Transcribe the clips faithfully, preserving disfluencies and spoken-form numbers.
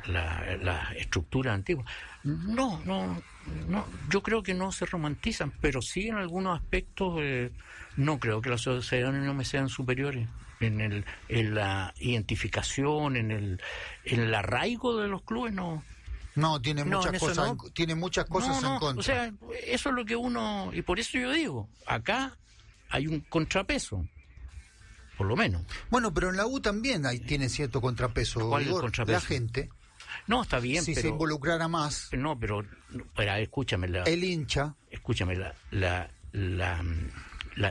la, la estructura antigua. No, no, no, yo creo que no se romantizan, pero sí en algunos aspectos eh, no creo que las sociedades no me sean superiores en el en la identificación, en el en el arraigo de los clubes, no. No, tiene No, muchas en eso cosas, no. en- tiene muchas cosas No, no, en contra. o sea, eso es lo que uno, y por eso yo digo, acá hay un contrapeso, por lo menos. Bueno, pero en la U también hay, tiene cierto contrapeso, ¿Cuál es el Igor. contrapeso? La gente, No, está bien, si pero se involucrara más, no, pero no, espera, escúchame la, el hincha, escúchame la, la, la, la,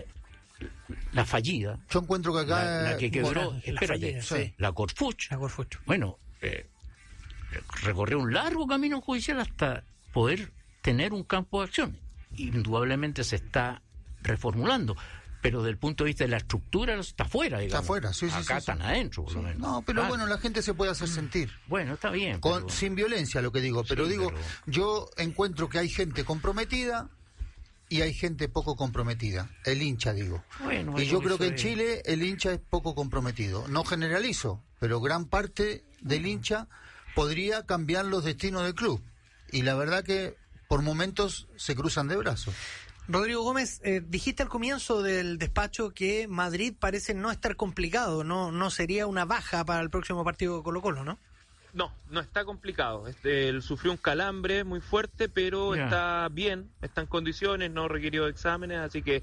la fallida, yo encuentro que acá... la, la que quebró, bueno, la espérate, fallida, sí. la Corfuch, La Corfucho. bueno, eh, recorrió un largo camino judicial hasta poder tener un campo de acción. Indudablemente se está reformulando, pero desde el punto de vista de la estructura está fuera, digamos. Está fuera, sí, sí, Acá sí, sí. están adentro, por lo menos. No, pero Ah, bueno, la gente se puede hacer sentir. bueno, está bien. Con, pero- sin violencia lo que digo, pero Sí, digo, pero- yo encuentro que hay gente comprometida y hay gente poco comprometida, el hincha digo. Bueno, Y eso- yo creo eso que en es- Chile el hincha es poco comprometido. No generalizo, pero gran parte del hincha podría cambiar los destinos del club. Y la verdad que por momentos se cruzan de brazos. Rodrigo Gómez, eh, dijiste al comienzo del despacho que Madrid parece no estar complicado, no no sería una baja para el próximo partido de Colo-Colo, ¿no? No, no está complicado. Este, él sufrió un calambre muy fuerte, pero Ya. está bien, está en condiciones, no requirió exámenes, así que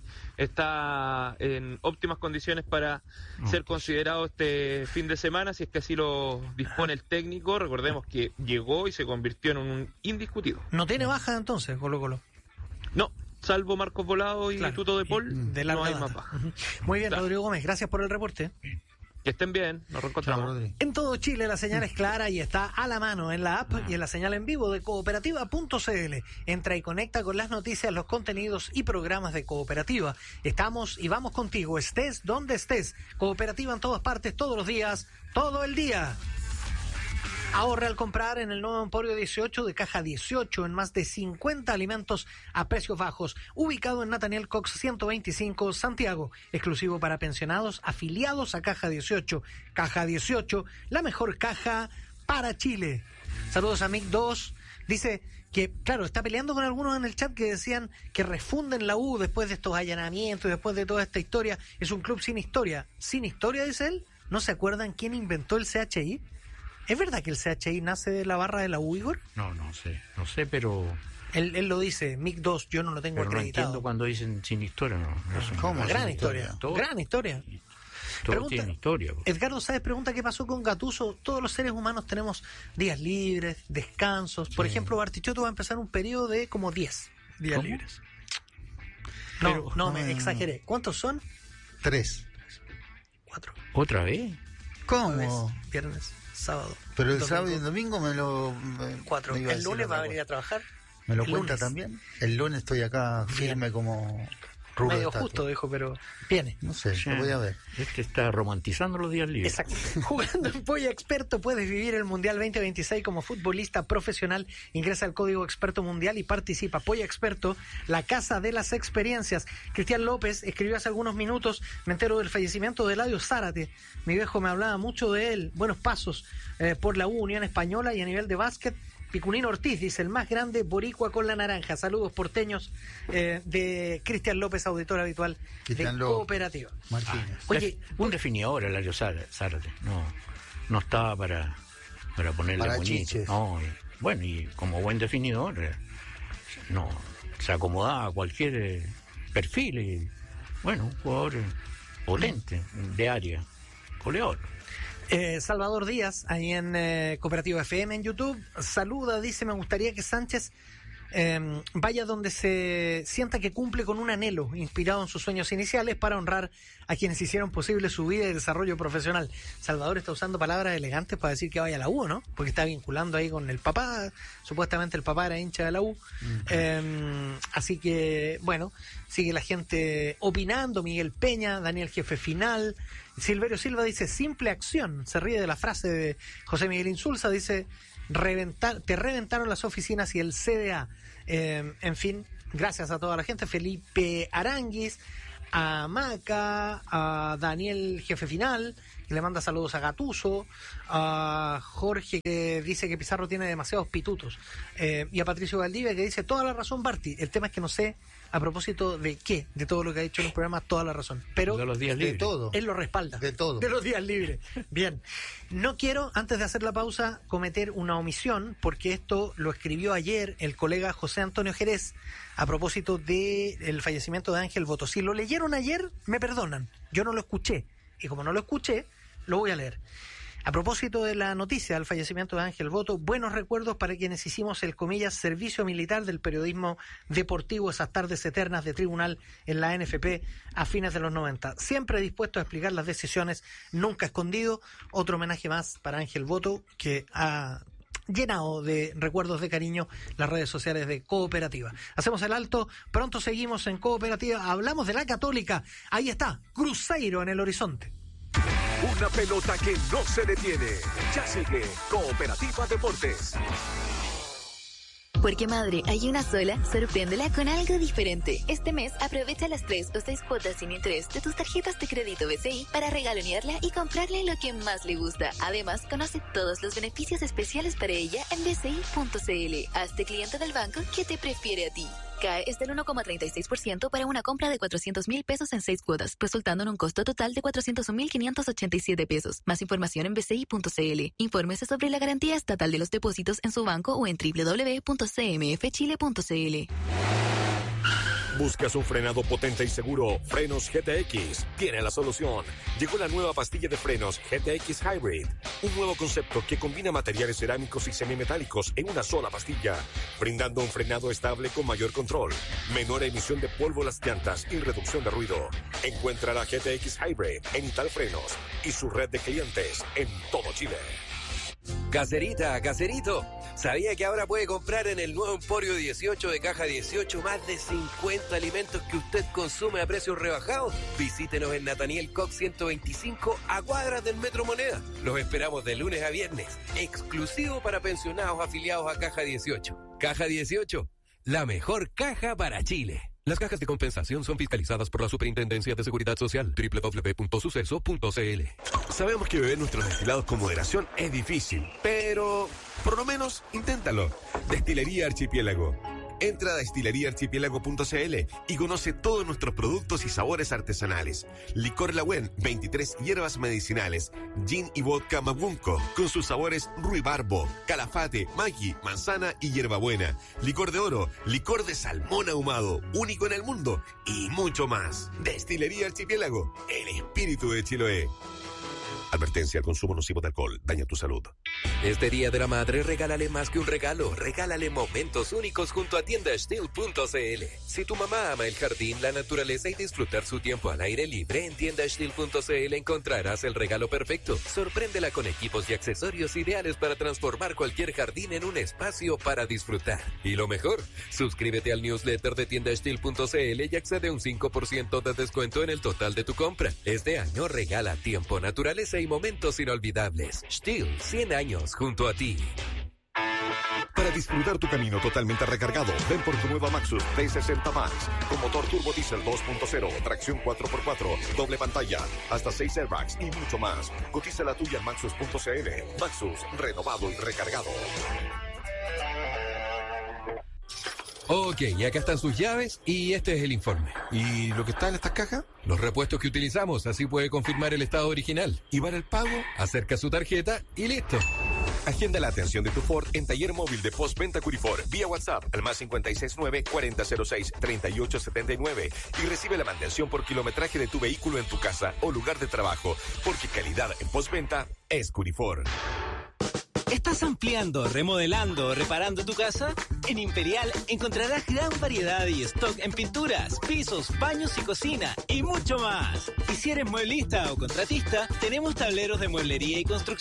está en óptimas condiciones para No, ser pues. considerado este fin de semana, si es que así lo dispone el técnico. Recordemos que llegó y se convirtió en un indiscutido. No tiene baja entonces Colo-Colo. No, salvo Marcos Volado y Claro, Tuto de Paul, de no larga hay data. más baja. Ujú. Muy bien, Claro. Rodrigo Gómez, gracias por el reporte. Que estén bien, nos Chao, reencontramos. Rodri. En todo Chile la señal es clara y está a la mano en la app y en la señal en vivo de cooperativa punto c l. Entra y conecta con las noticias, los contenidos y programas de Cooperativa. Estamos y vamos contigo, estés donde estés. Cooperativa en todas partes, todos los días, todo el día. Ahorra al comprar en el nuevo Emporio dieciocho de Caja dieciocho en más de cincuenta alimentos a precios bajos, ubicado en Nathaniel Cox ciento veinticinco, Santiago, exclusivo para pensionados afiliados a Caja dieciocho. Caja dieciocho, la mejor caja para Chile. Saludos a Mic dos. Dice que, claro, está peleando con algunos en el chat que decían que refunden la U después de estos allanamientos, después de toda esta historia. Es un club sin historia. ¿Sin historia, dice él? ¿No se acuerdan quién inventó el C H I? ¿Es verdad que el C H I nace de la barra de la U, Igor? No, no sé, no sé, pero, Él, él lo dice, Mic dos, yo no lo tengo pero no acreditado. entiendo cuando dicen sin historia, no. Eso no ¿Cómo? me Gran parece. historia, Todo- gran historia. Todo Pregunta- tiene historia. Edgardo Sáez pregunta qué pasó con Gattuso. Todos los seres humanos tenemos días libres, descansos. Por Sí. ejemplo, Bartichotto va a empezar un periodo de como diez días ¿Cómo? libres. No, Pero- no, me Ah. exageré. ¿Cuántos son? Tres. Cuatro. ¿Otra vez? ¿Cómo? Jueves, viernes, sábado. Pero el domingo, sábado y el domingo me lo... me- Cuatro. me iba a El decir lunes va otra a venir a cosa. trabajar. ¿Me lo el cuenta lunes. también? El lunes estoy acá firme como rubro de Medio estatua. justo, dijo, pero viene. No sé, Sí. lo voy a ver. Este está romantizando los días libres. Exacto. Jugando en Polla Experto puedes vivir el Mundial veinte veintiséis como futbolista profesional. Ingresa al código Experto Mundial y participa. Polla Experto, la casa de las experiencias. Cristian López escribió hace algunos minutos, me entero del fallecimiento de Eladio Zárate. Mi viejo me hablaba mucho de él. Buenos pasos eh, por la U, Unión Española, y a nivel de básquet, Picunino Ortiz dice, el más grande boricua con la naranja. Saludos porteños eh, de Cristian López, auditor habitual Cristian de López. Cooperativa. Martínez. Oye, Def- un definidor, el Ario Zárate. No, no estaba para, para ponerle Para bonito. chiches. No, y- bueno, y como buen definidor, eh, no, se acomodaba a cualquier eh, perfil. Y, bueno, un jugador eh, potente, de área, goleador. Eh, Salvador Díaz, ahí en eh, Cooperativa F M en YouTube, saluda, dice, me gustaría que Sánchez eh, vaya donde se sienta que cumple con un anhelo inspirado en sus sueños iniciales para honrar a quienes hicieron posible su vida y desarrollo profesional. Salvador está usando palabras elegantes para decir que vaya a la U, ¿no? Porque está vinculando ahí con el papá, supuestamente el papá era hincha de la U. Uh-huh. eh, así que, bueno, sigue la gente opinando, Miguel Peña, Daniel Jefe Final, Silverio Silva dice, simple acción, se ríe de la frase de José Miguel Insulza, dice, reventar, te reventaron las oficinas y el C D A. Eh, en fin, gracias a toda la gente, Felipe Aranguis, a Maca, a Daniel Jefe Final, que le manda saludos a Gattuso, a Jorge que dice que Pizarro tiene demasiados pitutos, eh, y a Patricio Valdivia que dice toda la razón Barty, el tema es que no sé a propósito de qué, de todo lo que ha dicho en el programa, toda la razón, pero de los días libres, de todo, él lo respalda, de todo, de los días libres. Bien, no quiero antes de hacer la pausa cometer una omisión, porque esto lo escribió ayer el colega José Antonio Jerez a propósito del fallecimiento de Ángel Boto. Si lo leyeron ayer, me perdonan, yo no lo escuché, y como no lo escuché, lo voy a leer. A propósito de la noticia del fallecimiento de Ángel Boto, buenos recuerdos para quienes hicimos el, comillas, servicio militar del periodismo deportivo, esas tardes eternas de tribunal en la N F P a fines de los noventa. Siempre dispuesto a explicar las decisiones, nunca escondido. Otro homenaje más para Ángel Boto, que ha llenado de recuerdos de cariño las redes sociales de Cooperativa. Hacemos el alto, pronto seguimos en Cooperativa, hablamos de la Católica. Ahí está, Cruzeiro en el horizonte. Una pelota que no se detiene. Ya sigue Cooperativa Deportes. Porque madre, hay una sola, sorpréndela con algo diferente. Este mes aprovecha las tres o seis cuotas sin interés de tus tarjetas de crédito B C I para regalonearla y comprarle lo que más le gusta. Además, conoce todos los beneficios especiales para ella en b c i punto c l. Hazte cliente del banco que te prefiere a ti. C A E es del uno coma treinta y seis por ciento para una compra de cuatrocientos mil pesos en seis cuotas, resultando en un costo total de cuatrocientos mil quinientos ochenta y siete pesos. Más información en b c i punto c l. Infórmese sobre la garantía estatal de los depósitos en su banco o en w w w punto c m f chile punto c l. ¿Buscas un frenado potente y seguro? Frenos G T X tiene la solución. Llegó la nueva pastilla de frenos G T X Hybrid, un nuevo concepto que combina materiales cerámicos y semimetálicos en una sola pastilla, brindando un frenado estable con mayor control, menor emisión de polvo a las llantas y reducción de ruido. Encuentra la G T X Hybrid en Italfrenos y su red de clientes en todo Chile. Caserita, caserito, ¿sabía que ahora puede comprar en el nuevo Emporio dieciocho de Caja dieciocho más de cincuenta alimentos que usted consume a precios rebajados? Visítenos en Nathaniel Cox ciento veinticinco a cuadras del Metro Moneda. Los esperamos de lunes a viernes, exclusivo para pensionados afiliados a Caja dieciocho. Caja dieciocho, la mejor caja para Chile. Las cajas de compensación son fiscalizadas por la Superintendencia de Seguridad Social. doble u doble u doble u punto suceso punto c l. Sabemos que beber nuestros destilados con moderación es difícil, pero por lo menos inténtalo. Destilería Archipiélago. Entra a destilería archipiélago punto c l y conoce todos nuestros productos y sabores artesanales. Licor Lagüen, veintitrés hierbas medicinales, gin y vodka Mabunco, con sus sabores ruibarbo, calafate, maggi, manzana y hierbabuena. Licor de oro, licor de salmón ahumado, único en el mundo, y mucho más. Destilería Archipiélago, el espíritu de Chiloé. Advertencia: el consumo nocivo de alcohol daña tu salud. Este Día de la Madre, regálale más que un regalo. Regálale momentos únicos junto a tienda steel punto c l. Si tu mamá ama el jardín, la naturaleza y disfrutar su tiempo al aire libre, en tienda steel punto c l encontrarás el regalo perfecto. Sorpréndela con equipos y accesorios ideales para transformar cualquier jardín en un espacio para disfrutar. Y lo mejor, suscríbete al newsletter de tienda steel punto c l y accede a un cinco por ciento de descuento en el total de tu compra. Este año regala tiempo, naturaleza y momentos inolvidables. Steel, cien años junto a ti. Para disfrutar tu camino totalmente recargado, ven por tu nueva Maxus T sesenta Max, con motor turbo diésel dos punto cero, tracción cuatro por cuatro, doble pantalla, hasta seis airbags y mucho más. Cotiza la tuya en maxus punto c l. Maxus, renovado y recargado. Ok, y acá están sus llaves y este es el informe. ¿Y lo que está en estas cajas? Los repuestos que utilizamos, así puede confirmar el estado original. ¿Y para el pago? Acerca su tarjeta y listo. Agenda la atención de tu Ford en taller móvil de postventa Curifor vía WhatsApp al más cinco seis nueve, cuarenta cero seis, treinta y ocho setenta y nueve y recibe la mantención por kilometraje de tu vehículo en tu casa o lugar de trabajo, porque calidad en postventa es Curifor. ¿Estás ampliando, remodelando o reparando tu casa? En Imperial encontrarás gran variedad y stock en pinturas, pisos, baños y cocina y mucho más. Y si eres mueblista o contratista, tenemos tableros de mueblería y construcción